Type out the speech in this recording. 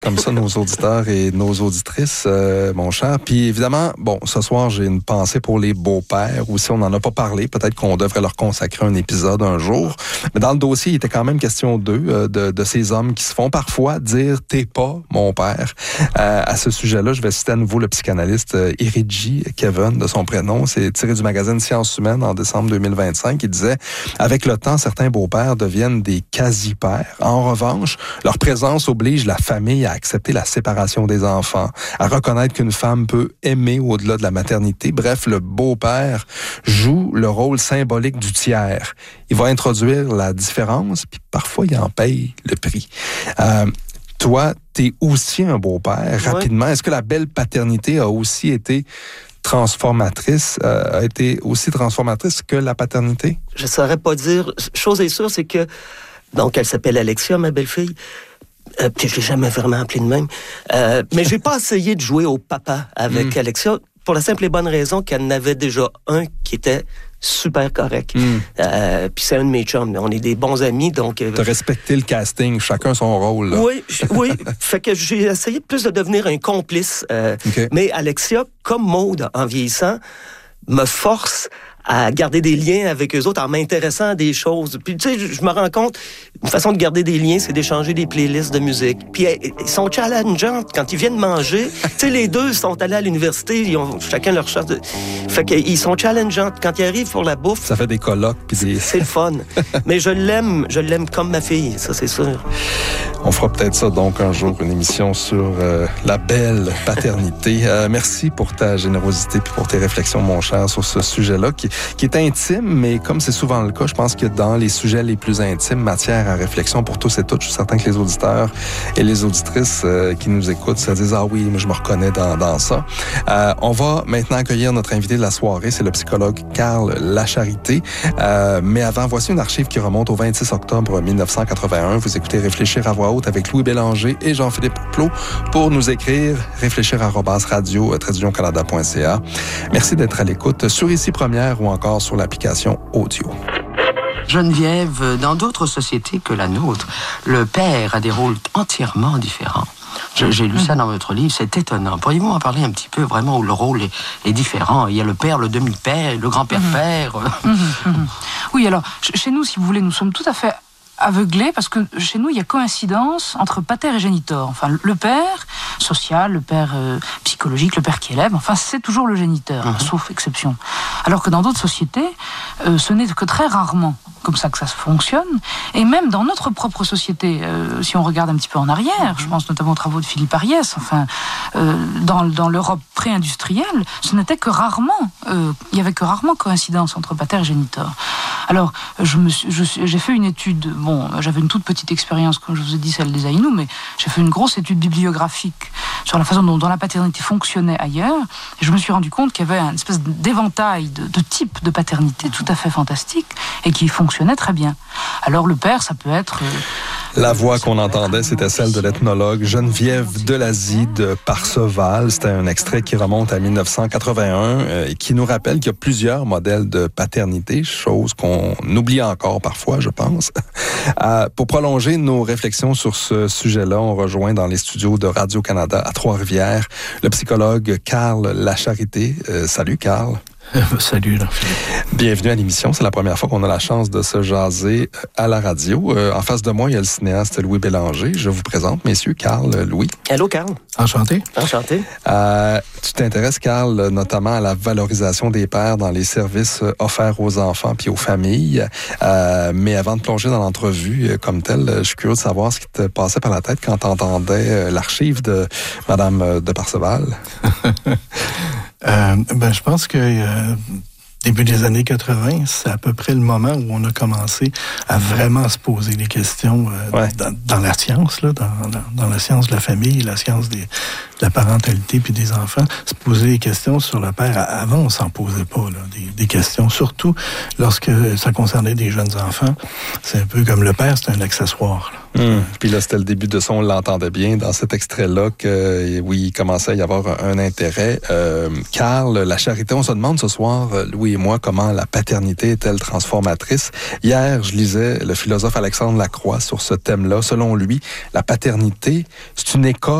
comme ça nos auditeurs et nos auditrices, mon cher. Puis évidemment, bon, ce soir, j'ai une pensée pour les beaux-pères aussi. On n'en a pas parlé. Peut-être qu'on devrait leur consacrer un épisode un jour. Mais dans le dossier, il était quand même question d'eux, de ces hommes qui se font parfois dire « t'es pas mon père ». À ce sujet-là, je vais citer à nouveau le psychanalyste Irigi Kevin, de son prénom. C'est tiré du magazine Sciences humaines en décembre 2025. Il disait « Avec le temps, certains beaux-pères deviennent des quasi-pères. En revanche, leur présence oblige la famille à accepter la séparation des enfants, à reconnaître qu'une femme peut aimer au-delà de la maternité. Bref, le beau-père joue le rôle symbolique du tiers. Il va introduire la différence, puis parfois, il en paye le prix. » Toi, t'es aussi un beau-père. Rapidement, est-ce que la belle paternité a aussi été transformatrice que la paternité? Je saurais pas dire. Chose est sûre, c'est que, donc, elle s'appelle Alexia, ma belle-fille. Puis je l'ai jamais vraiment appelée de même. Mais j'ai pas essayé de jouer au papa avec Alexia, pour la simple et bonne raison qu'elle en avait déjà un qui était super correct. Puis c'est un de mes chums. On est des bons amis, donc... T'as respecté le casting, chacun son rôle. Là. Oui. Fait que j'ai essayé plus de devenir un complice. Okay. Mais Alexia, comme Maude, en vieillissant, me force à garder des liens avec eux autres en m'intéressant à des choses. Puis, tu sais, je me rends compte, une façon de garder des liens, c'est d'échanger des playlists de musique. Puis, ils sont challengeants quand ils viennent manger. Tu sais, les deux sont allés à l'université, ils ont chacun leur charge de... Fait qu'ils sont challengeants. Quand ils arrivent pour la bouffe... Ça fait des colloques. Puis des... C'est le fun. Mais je l'aime comme ma fille, ça, c'est sûr. On fera peut-être ça, donc, un jour, une émission sur la belle paternité. Merci pour ta générosité puis pour tes réflexions, mon cher, sur ce sujet-là, qui est intime, mais comme c'est souvent le cas, je pense que dans les sujets les plus intimes, matière à réflexion pour tous et toutes. Je suis certain que les auditeurs et les auditrices qui nous écoutent se disent « Ah oui, je me reconnais dans ça ». On va maintenant accueillir notre invité de la soirée, c'est le psychologue Karl Lacharité. Mais avant, voici une archive qui remonte au 26 octobre 1981. Vous écoutez Réfléchir à voix haute avec Louis Bélanger et Jean-Philippe Plot. Pour nous écrire, réfléchir@radio-canada.ca. Merci d'être à l'écoute sur Ici Première ou encore sur l'application audio. Geneviève, dans d'autres sociétés que la nôtre, le père a des rôles entièrement différents. J'ai lu ça dans votre livre, c'est étonnant. Pourriez-vous en parler un petit peu, vraiment, où le rôle est différent? Il y a le père, le demi-père, le grand-père-père. Oui, alors, chez nous, si vous voulez, nous sommes tout à fait aveuglés, parce que chez nous, il y a coïncidence entre pater et géniteur. Enfin, le père social, le père psychologique, le père qui élève, enfin, c'est toujours le géniteur, sauf exception. Alors que dans d'autres sociétés, ce n'est que très rarement comme ça que ça fonctionne. Et même dans notre propre société, si on regarde un petit peu en arrière, je pense notamment aux travaux de Philippe Ariès, enfin, dans l'Europe pré-industrielle, ce n'était que rarement, il y avait que rarement coïncidence entre pater et géniteur. Alors, j'ai fait une étude, bon, j'avais une toute petite expérience, comme je vous ai dit, celle des Aïnous, mais j'ai fait une grosse étude bibliographique sur la façon dont la paternité fonctionnait ailleurs, et je me suis rendu compte qu'il y avait une espèce d'éventail de types de paternité tout à fait fantastique, et qui fonctionnait très bien. Alors le père, ça peut être... La voix qu'on entendait, c'était celle de l'ethnologue Geneviève Delazy de Parseval. C'était un extrait qui remonte à 1981 et qui nous rappelle qu'il y a plusieurs modèles de paternité, chose qu'on oublie encore parfois, je pense. Pour prolonger nos réflexions sur ce sujet-là, on rejoint dans les studios de Radio-Canada à Trois-Rivières le psychologue Karl Lacharité. Salut, Karl. Salut, Jean-Philippe. Bienvenue à l'émission. C'est la première fois qu'on a la chance de se jaser à la radio. En face de moi, il y a le cinéaste Louis Bélanger. Je vous présente, messieurs, Karl, Louis. Allô, Karl. Enchanté. Enchanté. Tu t'intéresses, Karl, notamment à la valorisation des pères dans les services offerts aux enfants puis aux familles. Mais avant de plonger dans l'entrevue comme telle, je suis curieux de savoir ce qui te passait par la tête quand tu entendais l'archive de Madame de Parseval. Je pense que début des années 80, c'est à peu près le moment où on a commencé à vraiment se poser des questions dans la science, là, dans la science de la famille, la science de la parentalité puis des enfants, se poser des questions sur le père. Avant, on s'en posait pas là, des questions, surtout lorsque ça concernait des jeunes enfants. C'est un peu comme le père, c'est un accessoire. Là. Puis là, c'était le début de son, on l'entendait bien dans cet extrait-là que, oui, il commençait à y avoir un intérêt. Carl, la charité, on se demande ce soir, Louis et moi, comment la paternité est-elle transformatrice? Hier, je lisais le philosophe Alexandre Lacroix sur ce thème-là. Selon lui, la paternité, c'est une école